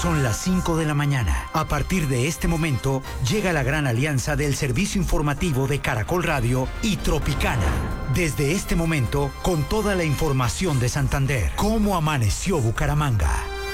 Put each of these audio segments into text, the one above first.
Son las 5 de la mañana. A partir de este momento, llega la gran alianza del servicio informativo de Caracol Radio y Tropicana. Desde este momento, con toda la información de Santander. ¿Cómo amaneció Bucaramanga?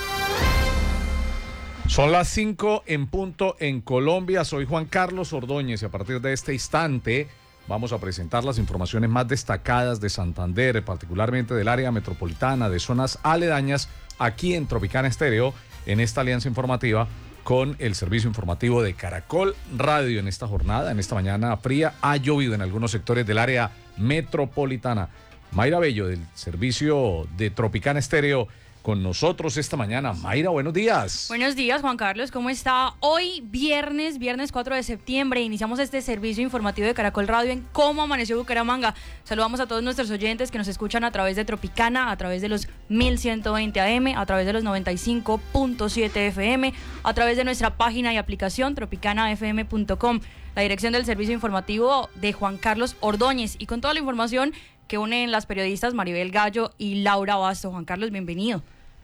Son las 5 en punto en Colombia. Soy Juan Carlos Ordóñez y a partir de este instante vamos a presentar las informaciones más destacadas de Santander, particularmente del área metropolitana, de zonas aledañas, aquí en Tropicana Estéreo, en esta alianza informativa con el servicio informativo de Caracol Radio. En esta jornada, en esta mañana fría, ha llovido en algunos sectores del área metropolitana. Mayra Bello, del servicio de Tropicana Estéreo, con nosotros esta mañana. Mayra, buenos días. Buenos días, Juan Carlos, ¿cómo está? Hoy, viernes 4 de septiembre, iniciamos este servicio informativo de Caracol Radio en Cómo Amaneció Bucaramanga. Saludamos a todos nuestros oyentes que nos escuchan a través de Tropicana, a través de los 1120 AM, a través de los 95.7 FM, a través de nuestra página y aplicación tropicanafm.com. La dirección del servicio informativo de Juan Carlos Ordóñez y con toda la información que unen las periodistas Maribel Gallo y Laura Basto. Juan Carlos, bienvenido.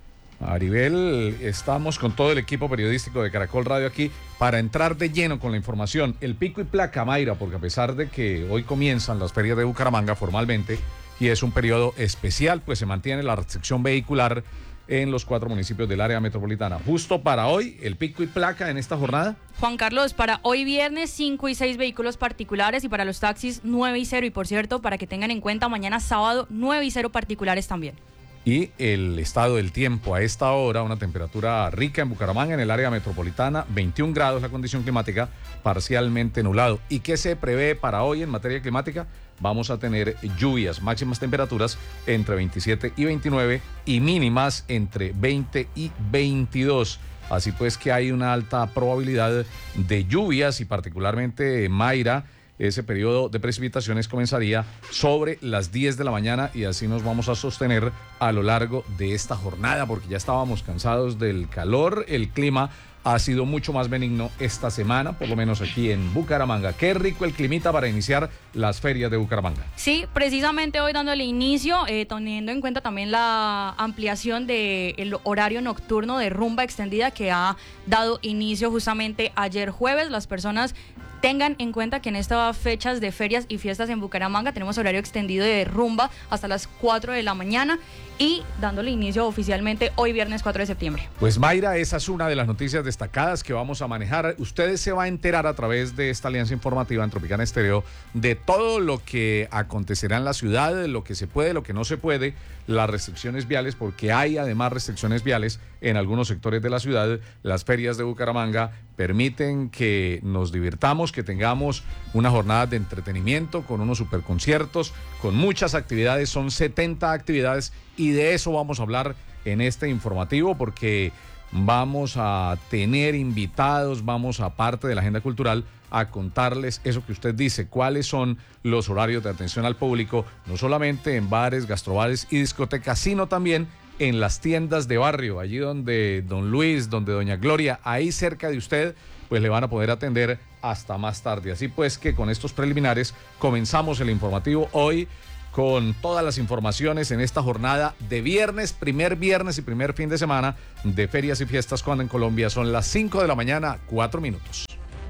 Maribel, estamos con todo el equipo periodístico de Caracol Radio aquí para entrar de lleno con la información. El pico y placa, Mayra, porque a pesar de que hoy comienzan las ferias de Bucaramanga formalmente y es un periodo especial, pues se mantiene la restricción vehicular en los 4 municipios del área metropolitana. Justo para hoy, el pico y placa en esta jornada. Juan Carlos, para hoy viernes 5 y 6 vehículos particulares y para los taxis 9 y 0. Y por cierto, para que tengan en cuenta, mañana sábado 9 y 0 particulares también. Y el estado del tiempo a esta hora, una temperatura rica en Bucaramanga, en el área metropolitana, 21 grados la condición climática, parcialmente nublado. ¿Y qué se prevé para hoy en materia climática? Vamos a tener lluvias, máximas temperaturas entre 27 y 29 y mínimas entre 20 y 22. Así pues que hay una alta probabilidad de lluvias y particularmente Mayra, ese periodo de precipitaciones comenzaría sobre las 10 de la mañana y así nos vamos a sostener a lo largo de esta jornada porque ya estábamos cansados del calor. El clima ha sido mucho más benigno esta semana, por lo menos aquí en Bucaramanga. Qué rico el climita para iniciar las ferias de Bucaramanga. Sí, precisamente hoy dándole inicio, teniendo en cuenta también la ampliación del horario nocturno de rumba extendida que ha dado inicio justamente ayer jueves. Las personas tengan en cuenta que en estas fechas de ferias y fiestas en Bucaramanga tenemos horario extendido de rumba hasta las 4 de la mañana y dándole inicio oficialmente hoy viernes 4 de septiembre. Pues Mayra, esa es una de las noticias destacadas que vamos a manejar. Ustedes se van a enterar a través de esta alianza informativa en Tropicana Estéreo de todo lo que acontecerá en la ciudad, de lo que se puede, lo que no se puede, las restricciones viales, porque hay además restricciones viales en algunos sectores de la ciudad. Las ferias de Bucaramanga permiten que nos divirtamos, que tengamos una jornada de entretenimiento con unos superconciertos, con muchas actividades, son 70 actividades y de eso vamos a hablar en este informativo porque vamos a tener invitados, vamos aparte de la agenda cultural a contarles eso que usted dice, cuáles son los horarios de atención al público, no solamente en bares, gastrobares y discotecas, sino también en las tiendas de barrio, allí donde don Luis, donde doña Gloria, ahí cerca de usted, pues le van a poder atender hasta más tarde. Así pues que con estos preliminares comenzamos el informativo hoy con todas las informaciones en esta jornada de viernes, primer viernes y primer fin de semana de ferias y fiestas cuando en Colombia son las 5 de la mañana, 4 minutos.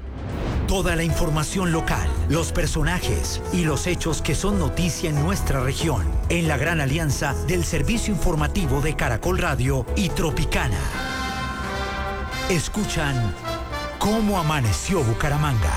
Toda la información local, los personajes y los hechos que son noticia en nuestra región, en la gran alianza del servicio informativo de Caracol Radio y Tropicana. Escuchan Cómo Amaneció Bucaramanga.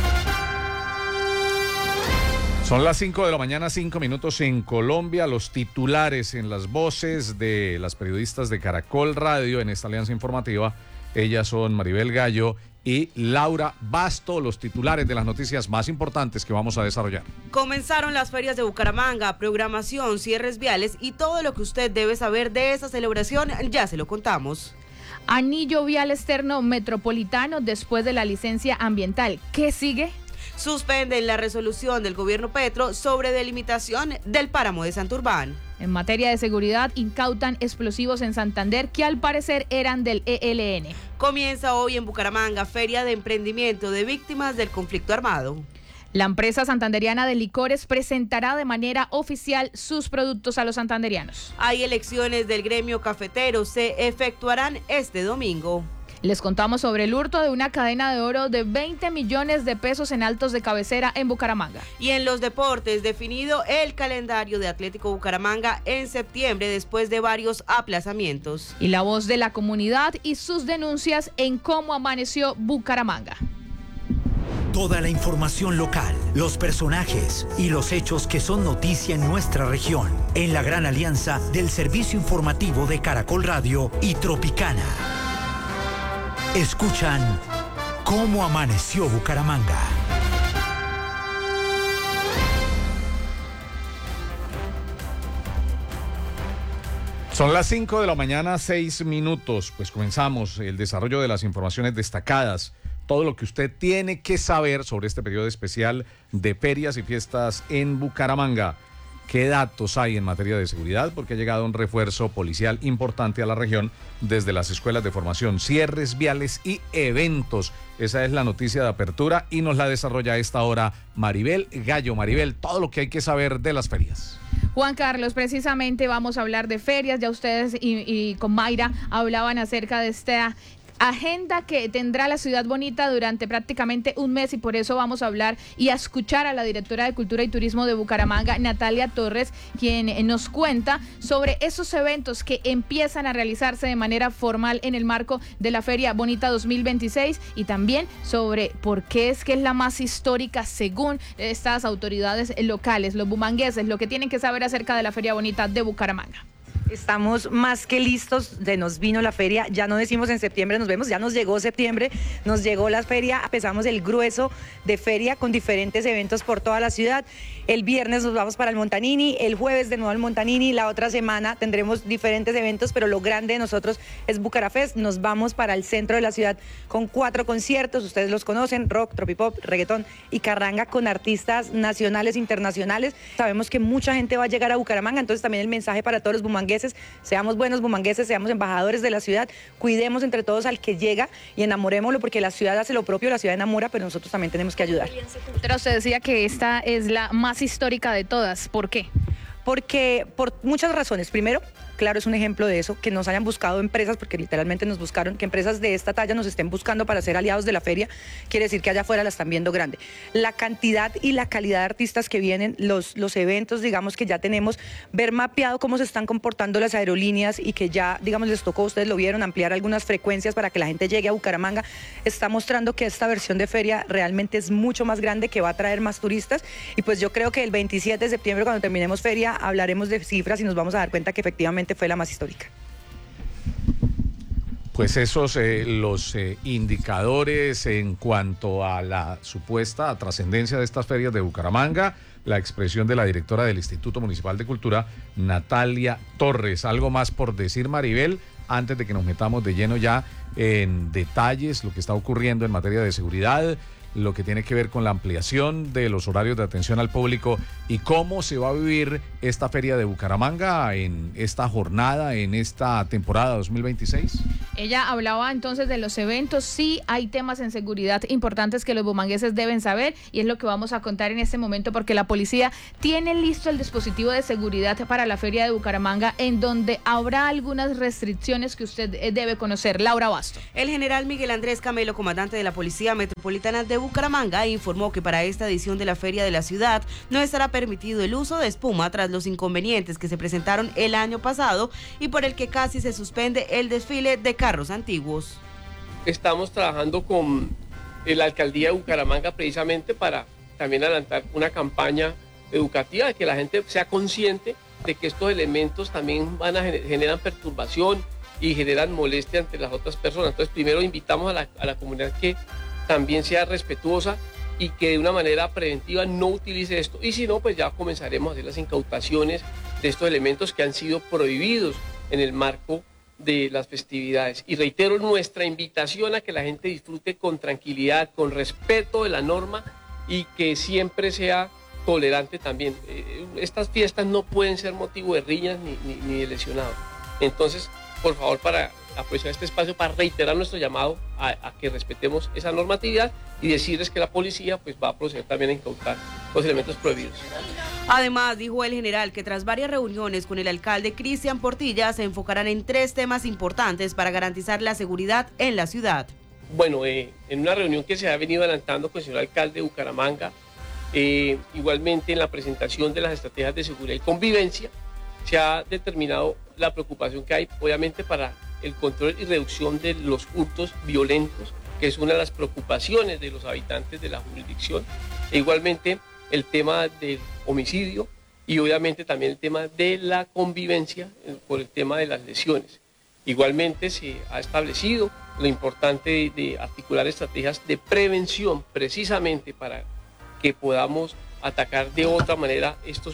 Son las 5 de la mañana, 5 minutos en Colombia. Los titulares en las voces de las periodistas de Caracol Radio en esta alianza informativa. Ellas son Maribel Gallo y Laura Basto, los titulares de las noticias más importantes que vamos a desarrollar. Comenzaron las ferias de Bucaramanga, programación, cierres viales y todo lo que usted debe saber de esa celebración ya se lo contamos. Anillo vial externo metropolitano después de la licencia ambiental. ¿Qué sigue? Suspenden la resolución del gobierno Petro sobre delimitación del páramo de Santurbán. En materia de seguridad, incautan explosivos en Santander que al parecer eran del ELN. Comienza hoy en Bucaramanga Feria de Emprendimiento de Víctimas del Conflicto Armado. La empresa santanderiana de licores presentará de manera oficial sus productos a los santanderianos. Hay elecciones del gremio cafetero, se efectuarán este domingo. Les contamos sobre el hurto de una cadena de oro de 20 millones de pesos en Altos de Cabecera en Bucaramanga. Y en los deportes, definido el calendario de Atlético Bucaramanga en septiembre después de varios aplazamientos. Y la voz de la comunidad y sus denuncias en cómo amaneció Bucaramanga. Toda la información local, los personajes y los hechos que son noticia en nuestra región, en la gran alianza del servicio informativo de Caracol Radio y Tropicana. Escuchan Cómo Amaneció Bucaramanga. Son las 5 de la mañana, 6 minutos. Pues comenzamos el desarrollo de las informaciones destacadas. Todo lo que usted tiene que saber sobre este periodo especial de ferias y fiestas en Bucaramanga. ¿Qué datos hay en materia de seguridad? Porque ha llegado un refuerzo policial importante a la región desde las escuelas de formación, cierres viales y eventos. Esa es la noticia de apertura y nos la desarrolla a esta hora Maribel Gallo. Maribel, todo lo que hay que saber de las ferias. Juan Carlos, precisamente vamos a hablar de ferias. Ya ustedes y con Mayra hablaban acerca de esta agenda que tendrá la Ciudad Bonita durante prácticamente un mes, y por eso vamos a hablar y a escuchar a la directora de Cultura y Turismo de Bucaramanga, Natalia Torres, quien nos cuenta sobre esos eventos que empiezan a realizarse de manera formal en el marco de la Feria Bonita 2026 y también sobre por qué es que es la más histórica según estas autoridades locales, los bumangueses, lo que tienen que saber acerca de la Feria Bonita de Bucaramanga. Estamos más que listos, nos vino la feria, ya no decimos en septiembre nos vemos, ya nos llegó septiembre, nos llegó la feria, empezamos el grueso de feria con diferentes eventos por toda la ciudad. El viernes nos vamos para el Montanini, el jueves de nuevo al Montanini, la otra semana tendremos diferentes eventos, pero lo grande de nosotros es Bucarafest. Nos vamos para el centro de la ciudad con 4 conciertos, ustedes los conocen, rock, tropipop, reggaetón y carranga con artistas nacionales e internacionales. Sabemos que mucha gente va a llegar a Bucaramanga, entonces también el mensaje para todos los bumangueses: seamos buenos bumangueses, seamos embajadores de la ciudad, cuidemos entre todos al que llega y enamorémoslo, porque la ciudad hace lo propio, la ciudad enamora, pero nosotros también tenemos que ayudar. Pero usted decía que esta es la más histórica de todas, ¿por qué? Porque por muchas razones. Primero, claro, es un ejemplo de eso, que nos hayan buscado empresas, porque literalmente nos buscaron, que empresas de esta talla nos estén buscando para ser aliados de la feria, quiere decir que allá afuera la están viendo grande. La cantidad y la calidad de artistas que vienen, los eventos, digamos, que ya tenemos, ver mapeado cómo se están comportando las aerolíneas y que ya, digamos, les tocó, ustedes lo vieron, ampliar algunas frecuencias para que la gente llegue a Bucaramanga, está mostrando que esta versión de feria realmente es mucho más grande, que va a traer más turistas, y pues yo creo que el 27 de septiembre, cuando terminemos feria, hablaremos de cifras y nos vamos a dar cuenta que efectivamente fue la más histórica. Pues esos los indicadores en cuanto a la supuesta trascendencia de estas ferias de Bucaramanga, la expresión de la directora del Instituto Municipal de Cultura, Natalia Torres. ¿Algo más por decir, Maribel, antes de que nos metamos de lleno ya en detalles, lo que está ocurriendo en materia de seguridad, lo que tiene que ver con la ampliación de los horarios de atención al público y cómo se va a vivir esta feria de Bucaramanga en esta jornada, en esta temporada 2026? Ella hablaba entonces de los eventos. Sí hay temas en seguridad importantes que los bumangueses deben saber, y es lo que vamos a contar en este momento, porque la policía tiene listo el dispositivo de seguridad para la feria de Bucaramanga, en donde habrá algunas restricciones que usted debe conocer. Laura Basto. El general Miguel Andrés Camelo, comandante de la Policía Metropolitana de Bucaramanga, informó que para esta edición de la feria de la ciudad no estará permitido el uso de espuma tras los inconvenientes que se presentaron el año pasado y por el que casi se suspende el desfile de carros antiguos. Estamos trabajando con la alcaldía de Bucaramanga precisamente para también adelantar una campaña educativa, de que la gente sea consciente de que estos elementos también generan perturbación y generan molestia entre las otras personas. Entonces, primero invitamos a la comunidad que también sea respetuosa y que de una manera preventiva no utilice esto. Y si no, pues ya comenzaremos a hacer las incautaciones de estos elementos que han sido prohibidos en el marco de las festividades. Y reitero nuestra invitación a que la gente disfrute con tranquilidad, con respeto de la norma y que siempre sea tolerante también. Estas fiestas no pueden ser motivo de riñas ni de lesionados. Entonces, por favor, para aprovechar este espacio para reiterar nuestro llamado a que respetemos esa normatividad y decirles que la policía pues va a proceder también a incautar los elementos prohibidos. Además, dijo el general que tras varias reuniones con el alcalde Cristian Portilla se enfocarán en 3 temas importantes para garantizar la seguridad en la ciudad. Bueno, en una reunión que se ha venido adelantando con el señor alcalde de Bucaramanga, igualmente en la presentación de las estrategias de seguridad y convivencia, se ha determinado la preocupación que hay, obviamente, para el control y reducción de los hurtos violentos, que es una de las preocupaciones de los habitantes de la jurisdicción, e igualmente el tema del homicidio y obviamente también el tema de la convivencia por el tema de las lesiones. Igualmente se ha establecido lo importante de articular estrategias de prevención precisamente para que podamos atacar de otra manera estos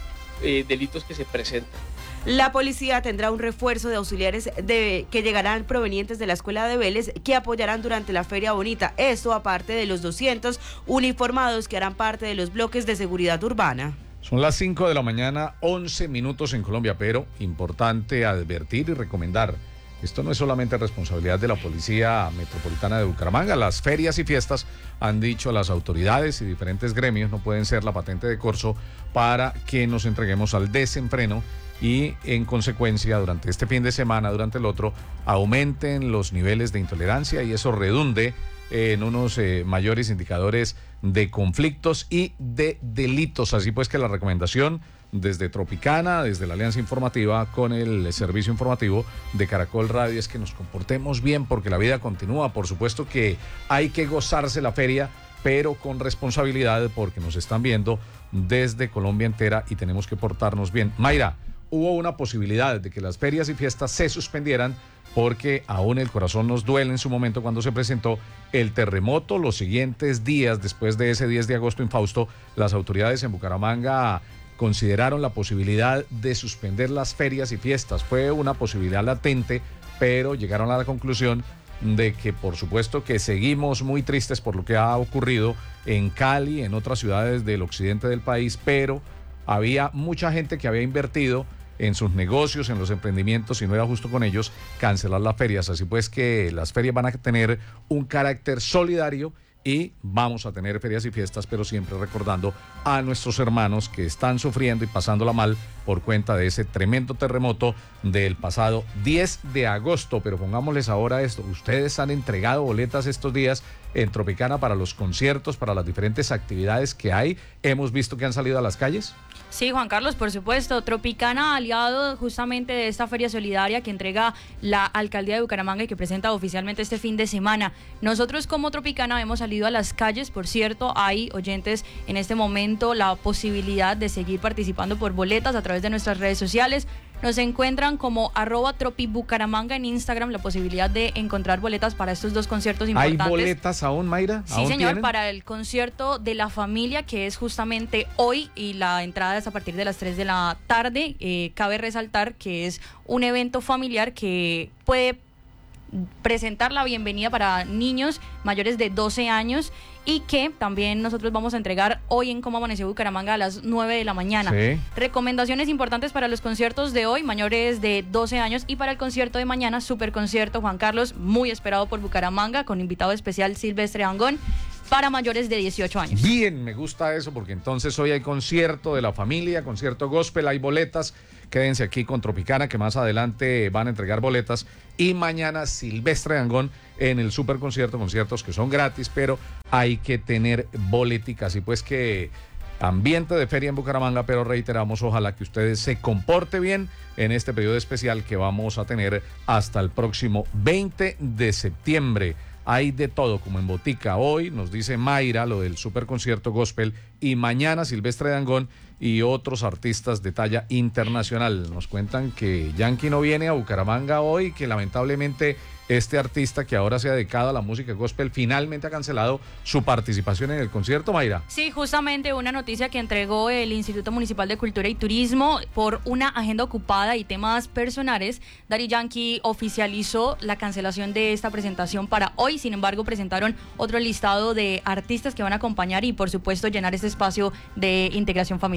delitos que se presentan. La policía tendrá un refuerzo de auxiliares que llegarán provenientes de la Escuela de Vélez que apoyarán durante la Feria Bonita. Esto aparte de los 200 uniformados que harán parte de los bloques de seguridad urbana. Son las 5 de la mañana, 11 minutos en Colombia, pero importante advertir y recomendar. Esto no es solamente responsabilidad de la Policía Metropolitana de Bucaramanga. Las ferias y fiestas, han dicho las autoridades y diferentes gremios, no pueden ser la patente de corso para que nos entreguemos al desenfreno y en consecuencia durante este fin de semana, durante el otro, aumenten los niveles de intolerancia y eso redunde en unos mayores indicadores de conflictos y de delitos. Así pues que la recomendación desde Tropicana, desde la Alianza Informativa con el servicio informativo de Caracol Radio es que nos comportemos bien porque la vida continúa. Por supuesto que hay que gozarse la feria, pero con responsabilidad porque nos están viendo desde Colombia entera y tenemos que portarnos bien. Mayra, hubo una posibilidad de que las ferias y fiestas se suspendieran porque aún el corazón nos duele en su momento cuando se presentó el terremoto. Los siguientes días, después de ese 10 de agosto infausto, las autoridades en Bucaramanga consideraron la posibilidad de suspender las ferias y fiestas. Fue una posibilidad latente, pero llegaron a la conclusión de que por supuesto que seguimos muy tristes por lo que ha ocurrido en Cali, en otras ciudades del occidente del país, pero había mucha gente que había invertido en sus negocios, en los emprendimientos, y no era justo con ellos cancelar las ferias. Así pues que las ferias van a tener un carácter solidario y vamos a tener ferias y fiestas, pero siempre recordando a nuestros hermanos que están sufriendo y pasándola mal por cuenta de ese tremendo terremoto del pasado 10 de agosto. Pero pongámosles ahora esto, ustedes han entregado boletas estos días en Tropicana para los conciertos, para las diferentes actividades que hay. Hemos visto que han salido a las calles. Sí, Juan Carlos, por supuesto. Tropicana, aliado justamente de esta feria solidaria que entrega la Alcaldía de Bucaramanga y que presenta oficialmente este fin de semana. Nosotros como Tropicana hemos salido a las calles, por cierto, hay oyentes en este momento la posibilidad de seguir participando por boletas a través de nuestras redes sociales. Nos encuentran como @tropibucaramanga en Instagram, la posibilidad de encontrar boletas para estos dos conciertos importantes. ¿Hay boletas aún, Mayra? Sí, ¿Aún señor, tienen? para el concierto de la familia, que es justamente hoy, y la entrada es a partir de las 3 de la tarde. Cabe resaltar que es un evento familiar que puede presentar la bienvenida para niños mayores de 12 años y que también nosotros vamos a entregar hoy en Cómo Amaneció Bucaramanga a las 9 de la mañana. Sí. Recomendaciones importantes para los conciertos de hoy, mayores de 12 años, y para el concierto de mañana, super concierto, Juan Carlos, muy esperado por Bucaramanga, con invitado especial Silvestre Dangond, para mayores de 18 años. Bien, me gusta eso porque entonces hoy hay concierto de la familia, concierto gospel, hay boletas. Quédense aquí con Tropicana que más adelante van a entregar boletas y mañana Silvestre Dangond en el super concierto, conciertos que son gratis, pero hay que tener boleticas. Y pues que ambiente de feria en Bucaramanga, pero reiteramos, ojalá que ustedes se comporten bien en este periodo especial que vamos a tener hasta el próximo 20 de septiembre. Hay de todo, como en Botica. Hoy nos dice Mayra lo del super concierto gospel y mañana Silvestre Dangond y otros artistas de talla internacional. Nos cuentan que Yankee no viene a Bucaramanga hoy, que lamentablemente este artista que ahora se ha dedicado a la música gospel finalmente ha cancelado su participación en el concierto, Mayra. Sí, justamente una noticia que entregó el Instituto Municipal de Cultura y Turismo por una agenda ocupada y temas personales. Daddy Yankee oficializó la cancelación de esta presentación para hoy. Sin embargo, presentaron otro listado de artistas que van a acompañar y por supuesto llenar este espacio de integración familiar.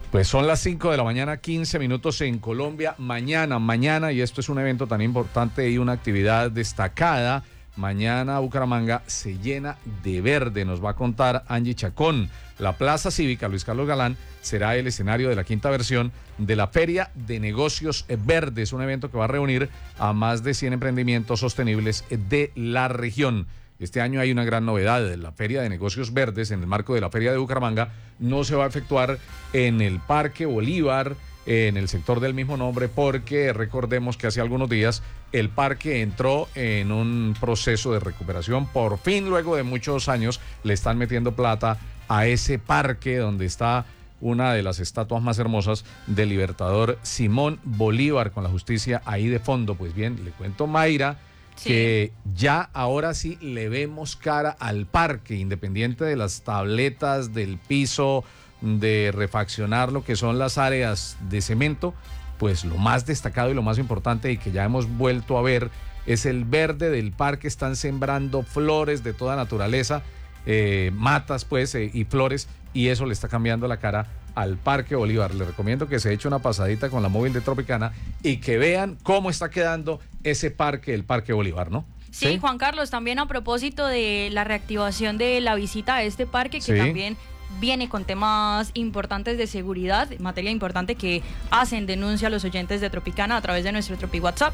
Pues son las 5 de la mañana, 15 minutos en Colombia. Mañana, y esto es un evento tan importante y una actividad destacada, mañana Bucaramanga se llena de verde, nos va a contar Angie Chacón. La Plaza Cívica Luis Carlos Galán será el escenario de la quinta versión de la Feria de Negocios Verdes, un evento que va a reunir a más de 100 emprendimientos sostenibles de la región. Este año hay una gran novedad. La Feria de Negocios Verdes, en el marco de la Feria de Bucaramanga, no se va a efectuar en el Parque Bolívar, en el sector del mismo nombre, porque recordemos que hace algunos días el parque entró en un proceso de recuperación. Por fin, luego de muchos años, le están metiendo plata a ese parque donde está una de las estatuas más hermosas del libertador Simón Bolívar, con la justicia ahí de fondo. Pues bien, le cuento, Mayra, que ya ahora sí le vemos cara al parque, independiente de las tabletas, del piso, de refaccionar lo que son las áreas de cemento. Pues lo más destacado y lo más importante, y que ya hemos vuelto a ver, es el verde del parque. Están sembrando flores de toda naturaleza, matas pues, y flores, y eso le está cambiando la cara al Parque Bolívar. Les recomiendo que se eche una pasadita con la móvil de Tropicana y que vean cómo está quedando ese parque, el Parque Bolívar, ¿no? Sí, Juan Carlos, también a propósito de la reactivación de la visita a este parque, que sí, también viene con temas importantes de seguridad, materia importante que hacen denuncia a los oyentes de Tropicana a través de nuestro Tropi WhatsApp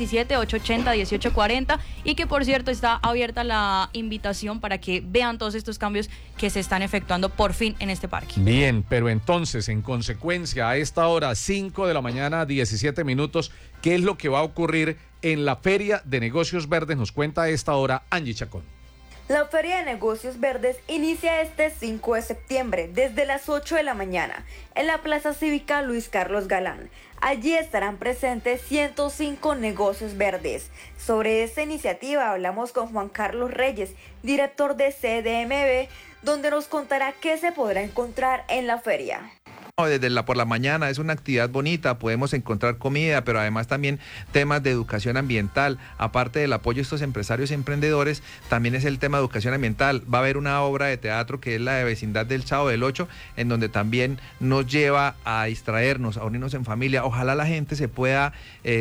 317-880-1840, y que por cierto está abierta la invitación para que vean todos estos cambios que se están efectuando por fin en este parque. Bien, pero entonces, en consecuencia, a esta hora, 5 de la mañana, 17 minutos, ¿qué es lo que va a ocurrir en la Feria de Negocios Verdes? Nos cuenta a esta hora Angie Chacón. La Feria de Negocios Verdes inicia este 5 de septiembre desde las 8 de la mañana en la Plaza Cívica Luis Carlos Galán. Allí estarán presentes 105 negocios verdes. Sobre esta iniciativa hablamos con Juan Carlos Reyes, director de CDMB, donde nos contará qué se podrá encontrar en la feria. Desde por la mañana es una actividad bonita, podemos encontrar comida, pero además también temas de educación ambiental. Aparte del apoyo a estos empresarios y emprendedores, también es el tema de educación ambiental. Va a haber una obra de teatro que es la de Vecindad del Chavo del Ocho, en donde también nos lleva a distraernos, a unirnos en familia. Ojalá la gente se pueda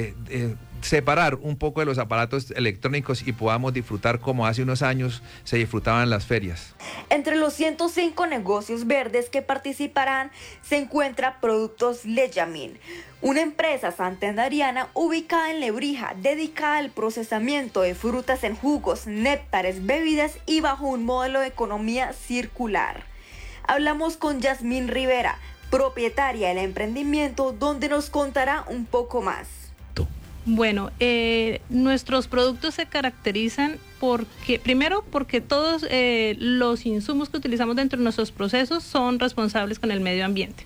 separar un poco de los aparatos electrónicos y podamos disfrutar como hace unos años se disfrutaban las ferias. Entre los 105 negocios verdes que participarán se encuentra Productos Leyamin, una empresa santanderiana ubicada en Lebrija, dedicada al procesamiento de frutas en jugos, néctares, bebidas y bajo un modelo de economía circular. Hablamos con Yasmín Rivera, propietaria del emprendimiento, donde nos contará un poco más. Bueno, nuestros productos se caracterizan porque todos los insumos que utilizamos dentro de nuestros procesos son responsables con el medio ambiente.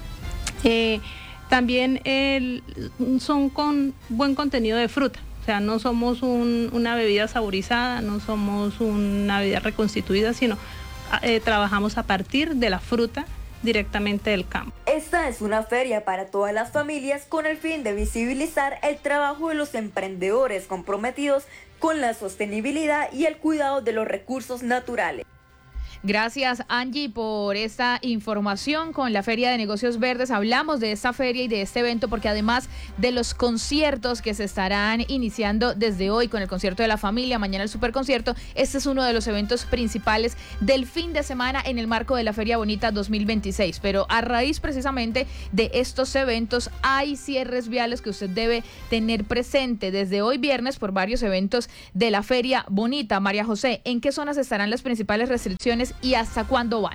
También son con buen contenido de fruta, o sea, no somos una bebida saborizada, no somos una bebida reconstituida, sino trabajamos a partir de la fruta directamente del campo. Esta es una feria para todas las familias con el fin de visibilizar el trabajo de los emprendedores comprometidos con la sostenibilidad y el cuidado de los recursos naturales. Gracias, Angie, por esta información. Con la Feria de Negocios Verdes hablamos de esta feria y de este evento porque además de los conciertos que se estarán iniciando desde hoy con el concierto de la familia, mañana el superconcierto, este es uno de los eventos principales del fin de semana en el marco de la Feria Bonita 2026. Pero a raíz precisamente de estos eventos hay cierres viales que usted debe tener presente desde hoy viernes por varios eventos de la Feria Bonita. María José, ¿en qué zonas estarán las principales restricciones y hasta cuándo van?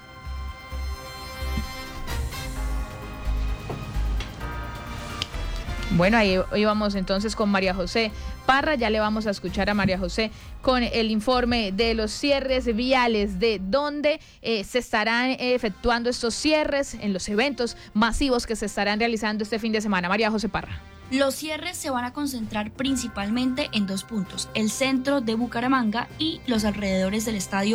Bueno, ahí vamos entonces con María José Parra. Ya le vamos a escuchar a María José con el informe de los cierres viales, de dónde se estarán efectuando estos cierres en los eventos masivos que se estarán realizando este fin de semana. María José Parra. Los cierres se van a concentrar principalmente en 2 puntos: el centro de Bucaramanga y los alrededores del estadio